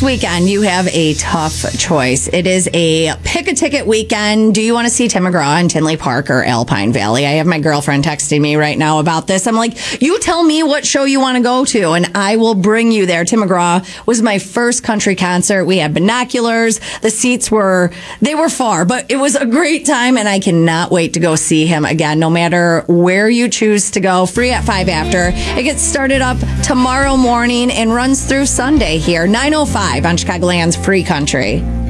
This weekend, you have a tough choice. It is a pick-a-ticket weekend. Do you want to see Tim McGraw in Tinley Park or Alpine Valley? I have my girlfriend texting me right now about this. I'm like, you tell me what show you want to go to, and I will bring you there. Tim McGraw was my first country concert. We had binoculars. The seats were far, but it was a great time, and I cannot wait to go see him again, no matter where you choose to go. Free at 5 after. It gets started up tomorrow morning and runs through Sunday here, 9:05 on Chicagoland's Free Country.